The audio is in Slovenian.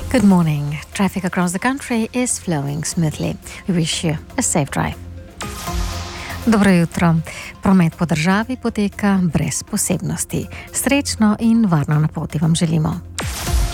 Good morning. Traffic across the country is flowing smoothly. We wish you a safe drive. Dobro jutro. Promet po državi poteka brez posebnosti. Srečno in varno na poti vam želimo.